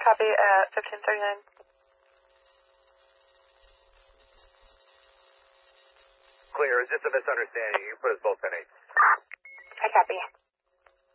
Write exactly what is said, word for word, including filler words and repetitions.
copy at fifteen thirty-nine. Clear. Is this a misunderstanding? You put us both in eight. I copy.